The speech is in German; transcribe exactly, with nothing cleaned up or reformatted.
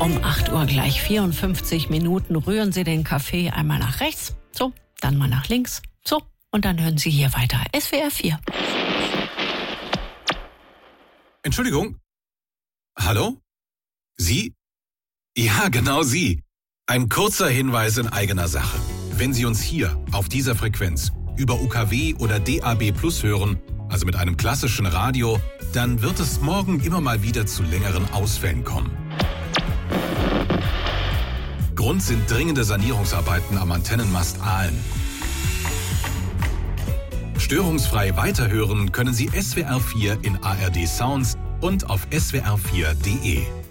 Um acht Uhr gleich vierundfünfzig Minuten rühren Sie den Kaffee einmal nach rechts, so, dann mal nach links, so, und dann hören Sie hier weiter. S W R vier. Entschuldigung? Hallo? Sie? Ja, genau Sie. Ein kurzer Hinweis in eigener Sache. Wenn Sie uns hier auf dieser Frequenz über U K W oder D A B Plus hören, also mit einem klassischen Radio, dann wird es morgen immer mal wieder zu längeren Ausfällen kommen. Grund sind dringende Sanierungsarbeiten am Antennenmast Aalen. Störungsfrei weiterhören können Sie S W R vier in A R D Sounds und auf S W R vier punkt de.